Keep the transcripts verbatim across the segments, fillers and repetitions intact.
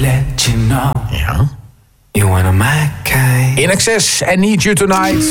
let you know. Ja. You wanna my kind. In Excess en Need You Tonight.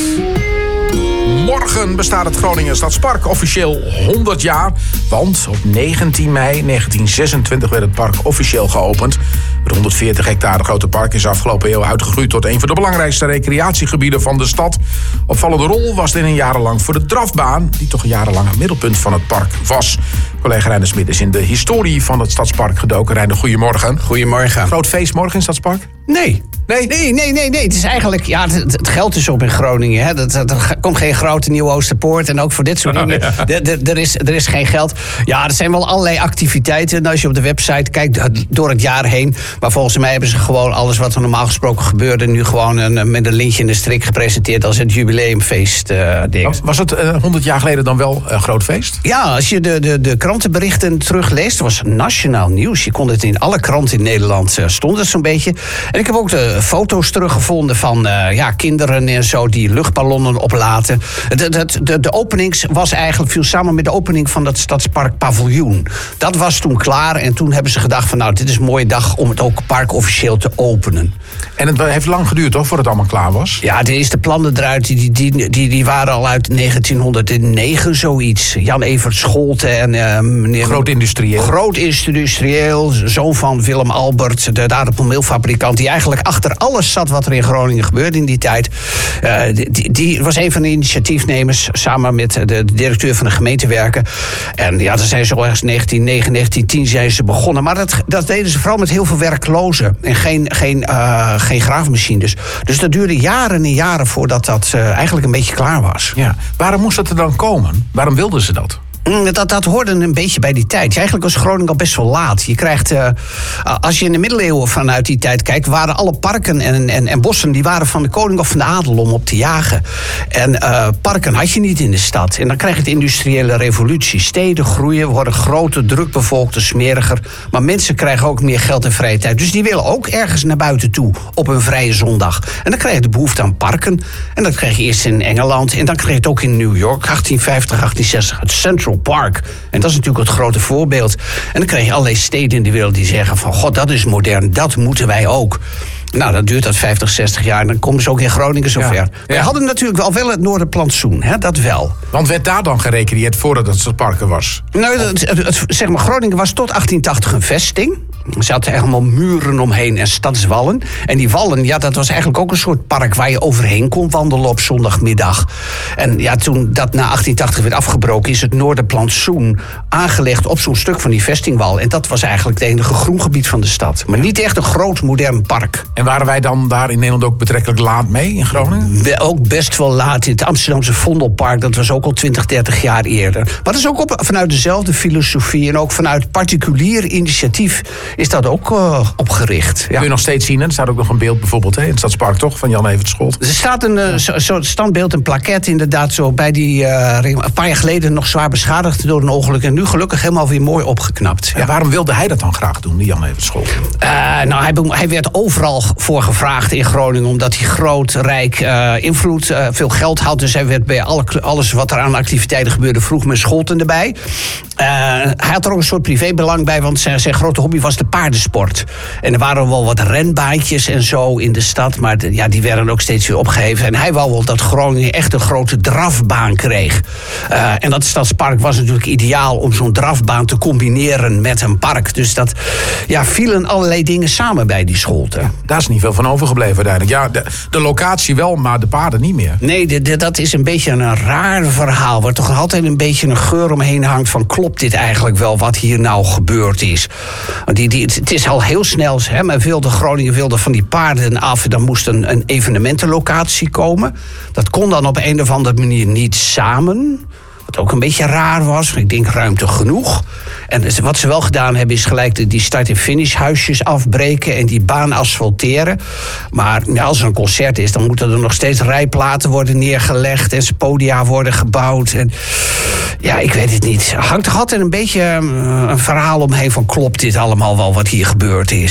Morgen bestaat het Groningen Stadspark officieel honderd jaar. Want op negentien mei negentien zesentwintig werd het park officieel geopend. Het honderdveertig hectare grote park is afgelopen eeuw uitgegroeid tot een van de belangrijkste recreatiegebieden van de stad. Opvallende rol was dit een jarenlang voor de drafbaan, die toch jarenlang het middelpunt van het park was. Collega Reiner Smit is in de historie van het Stadspark gedoken. Reiner, goedemorgen. Goedemorgen. Groot feest morgen in het Stadspark? Nee. Nee? Nee, nee, nee, nee. Het is eigenlijk, ja, het, het geld is op in Groningen. Hè. Dat, dat, er komt geen grote Nieuwe Oosterpoort. En ook voor dit soort dingen. Oh, ja. er, er, is, er is geen geld. Ja, er zijn wel allerlei activiteiten. Als je op de website kijkt door het jaar heen. Maar volgens mij hebben ze gewoon alles wat er normaal gesproken gebeurde. Nu gewoon een, met een lintje in de strik gepresenteerd als het jubileumfeest. Uh, ding. Was het honderd uh, jaar geleden dan wel een groot feest? Ja, als je de, de, de krantenberichten terugleest. Het was nationaal nieuws. Je kon het in alle kranten in Nederland uh, stond het zo'n beetje. En ik heb ook de foto's teruggevonden van uh, ja, kinderen en zo die luchtballonnen oplaten. De, de, de, de openings was eigenlijk, viel samen met de opening van het Stadspark Paviljoen. Dat was toen klaar en toen hebben ze gedacht van nou, dit is een mooie dag om het ook park officieel te openen. En het heeft lang geduurd toch, voordat het allemaal klaar was? Ja, de eerste plannen eruit, die, die, die, die waren al uit negentienhonderdnegen zoiets. Jan Evert Scholte en uh, meneer... Groot industrieel. Groot industrieel, zoon van Willem Albert, de aardappelmeelfabrikant, die eigenlijk achter alles zat wat er in Groningen gebeurde in die tijd. Uh, die, die was een van de initiatiefnemers, samen met de, de directeur van de gemeentewerken. En ja, dan zijn ze al ergens negentien negen, negentien tien zijn ze begonnen. Maar dat, dat deden ze vooral met heel veel werklozen. En geen, geen, uh, geen graafmachines. Dus dat duurde jaren en jaren voordat dat uh, eigenlijk een beetje klaar was. Ja. Waarom moest dat er dan komen? Waarom wilden ze dat? Dat, dat hoorde een beetje bij die tijd. Eigenlijk was Groningen al best wel laat. Je krijgt, uh, als je in de middeleeuwen vanuit die tijd kijkt, waren alle parken en, en, en bossen die waren van de koning of van de adel om op te jagen. En uh, parken had je niet in de stad. En dan krijg je de industriële revolutie. Steden groeien, worden groter, drukbevolkter, smeriger. Maar mensen krijgen ook meer geld en vrije tijd. Dus die willen ook ergens naar buiten toe op een vrije zondag. En dan krijg je de behoefte aan parken. En dat kreeg je eerst in Engeland. En dan kreeg je het ook in New York, achttien vijftig, achttien zestig, het Central Park. En dat is natuurlijk het grote voorbeeld. En dan krijg je allerlei steden in de wereld die zeggen van god, dat is modern, dat moeten wij ook. Nou, dan duurt dat vijftig, zestig jaar en dan komen ze ook in Groningen zover. Ja, ja. We hadden natuurlijk wel wel het Noorderplantsoen, hè, dat wel. Want werd daar dan gerecreëerd voordat het Stadspark er was? Nou, het, het, het, zeg maar, Groningen was tot achttien tachtig een vesting. Er zaten helemaal muren omheen en stadswallen. En die wallen, ja, dat was eigenlijk ook een soort park waar je overheen kon wandelen op zondagmiddag. En ja, toen dat na achttien tachtig werd afgebroken, is het Noorderplantsoen aangelegd op zo'n stuk van die vestingwal. En dat was eigenlijk het enige groengebied van de stad. Maar niet echt een groot modern park. En waren wij dan daar in Nederland ook betrekkelijk laat mee in Groningen? We ook best wel laat. In het Amsterdamse Vondelpark, dat was ook al twintig, dertig jaar eerder. Maar dat is ook op, vanuit dezelfde filosofie en ook vanuit particulier initiatief is dat ook uh, opgericht. Ja. Kun je nog steeds zien, hè? Er staat ook nog een beeld bijvoorbeeld hè, in het Stadspark toch, van Jan Evert Scholte. Er staat een uh, soort zo standbeeld, een plaquet inderdaad zo bij die uh, ring. Een paar jaar geleden nog zwaar beschadigd door een ongeluk en nu gelukkig helemaal weer mooi opgeknapt. Ja. En waarom wilde hij dat dan graag doen, die Jan Evert Scholte? Uh, nou, hij, hij werd overal voor gevraagd in Groningen, omdat hij groot, rijk, uh, invloed, uh, veel geld had. Dus hij werd bij alle, alles wat er aan activiteiten gebeurde, vroeg met Scholten erbij. Uh, hij had er ook een soort privébelang bij, want zijn, zijn grote hobby was de paardensport. En er waren wel wat renbaantjes en zo in de stad, maar de, ja, die werden ook steeds weer opgeheven. En hij wou wel dat Groningen echt een grote drafbaan kreeg. Uh, en dat Stadspark was natuurlijk ideaal om zo'n drafbaan te combineren met een park. Dus dat ja, vielen allerlei dingen samen bij die Scholten. Daar is niet veel van overgebleven uiteindelijk. Ja, de, de locatie wel, maar de paarden niet meer. Nee, de, de, dat is een beetje een raar verhaal, waar toch altijd een beetje een geur omheen hangt van klopt dit eigenlijk wel wat hier nou gebeurd is? Want die, die, het is al heel snel, hè, men wilde, Groningen wilde van die paarden af, dan moest een, een evenementenlocatie komen. Dat kon dan op een of andere manier niet samen. Wat ook een beetje raar was, ik denk ruimte genoeg. En wat ze wel gedaan hebben is gelijk die start- en finishhuisjes afbreken en die baan asfalteren. Maar ja, als er een concert is, dan moeten er nog steeds rijplaten worden neergelegd en podia worden gebouwd. En ja, ik weet het niet. Hangt er altijd een beetje een verhaal omheen van klopt dit allemaal wel wat hier gebeurd is?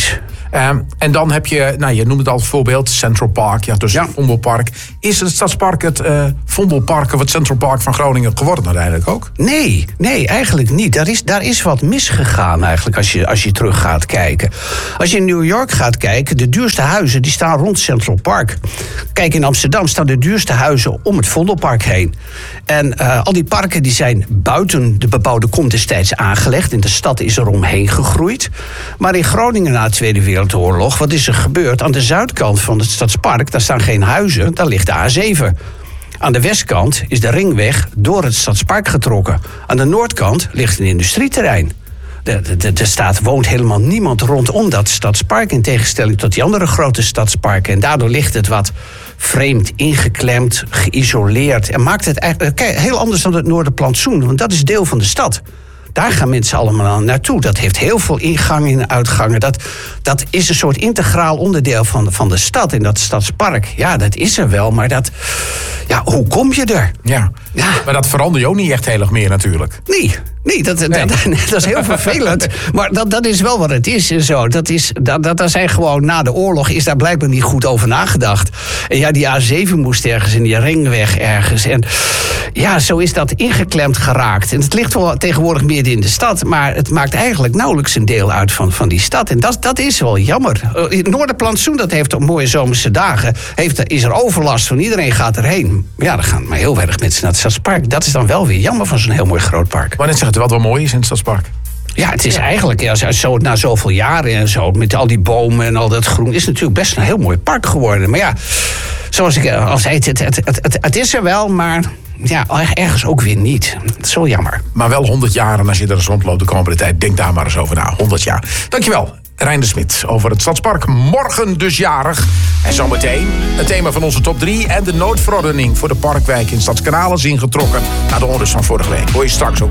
Um, en dan heb je, nou, je noemt het als voorbeeld, Central Park. Ja, dus Ja. het Vondelpark. Is het Stadspark het uh, Vondelpark of het Central Park van Groningen geworden uiteindelijk ook? Nee, nee, eigenlijk niet. Daar is, daar is wat misgegaan eigenlijk als je, als je terug gaat kijken. Als je in New York gaat kijken, de duurste huizen die staan rond Central Park. Kijk, in Amsterdam staan de duurste huizen om het Vondelpark heen. En uh, al die parken die zijn buiten de bebouwde kom destijds aangelegd. In de stad is er omheen gegroeid. Maar in Groningen na de Tweede Wereldoorlog, wat is er gebeurd? Aan de zuidkant van het Stadspark, daar staan geen huizen, daar ligt de A zeven. Aan de westkant is de ringweg door het Stadspark getrokken. Aan de noordkant ligt een industrieterrein. Er staat, woont helemaal niemand rondom dat Stadspark, in tegenstelling tot die andere grote stadsparken. En daardoor ligt het wat vreemd, ingeklemd, geïsoleerd. En maakt het eigenlijk heel anders dan het Noorderplantsoen, want dat is deel van de stad. Daar gaan mensen allemaal naartoe. Dat heeft heel veel ingangen en uitgangen. Dat, dat is een soort integraal onderdeel van, van de stad. In dat Stadspark. Ja, dat is er wel, maar dat... Ja, hoe kom je er? Ja, Ja. maar dat verandert je ook niet echt heel erg meer natuurlijk. Nee, nee, dat, Nee. Dat, dat is heel vervelend. Maar dat, dat is wel wat het is en zo. Dat is, dat, dat, daar zijn gewoon na de oorlog is daar blijkbaar niet goed over nagedacht. En ja, die A zeven moest ergens in die ringweg ergens. En ja, zo is dat ingeklemd geraakt. En het ligt wel tegenwoordig midden in de stad, maar het maakt eigenlijk nauwelijks een deel uit van, van die stad. En dat, dat is wel jammer. Het Noorderplantsoen, dat heeft op mooie zomerse dagen, heeft, is er overlast van iedereen gaat erheen. Ja, dan gaan maar heel weinig mensen naar het Stadspark. Dat is dan wel weer jammer van zo'n heel mooi groot park. Maar net zeggen, wat wel mooi is in het Stadspark. Ja, het is eigenlijk, ja, zo, zo, na zoveel jaren en zo, met al die bomen en al dat groen, is het natuurlijk best een heel mooi park geworden. Maar ja, zoals ik al zei, het, het, het, het, het is er wel, maar ja, ergens ook weer niet. Het is wel jammer. Maar wel honderd jaar en als je er eens rondloopt de komende tijd, denk daar maar eens over na. honderd jaar. Dankjewel, Rijn de Smit, over het Stadspark. Morgen dus jarig. En zometeen het thema van onze top drie en de noodverordening voor de Parkwijk in Stadskanalen is ingetrokken naar de onrust van vorige week. Hoor je straks ook.